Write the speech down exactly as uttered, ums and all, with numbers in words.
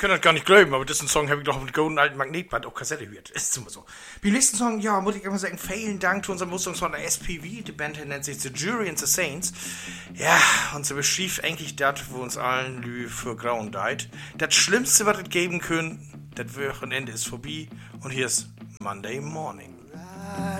kann das gar nicht glauben, aber diesen Song habe ich doch auf dem golden alten Magnetband auf Kassette gehört. Ist immer so. Beim nächsten Song, ja, muss ich immer sagen, vielen Dank zu unserem Musterungsmann der S P V. Die Band nennt sich The Jury and the Saints. Ja, und sie beschrieb eigentlich das, wo uns allen Lü für Grauen deit. Das Schlimmste, was es geben können, das Wochenende ist vorbei. Und hier ist Monday Morning.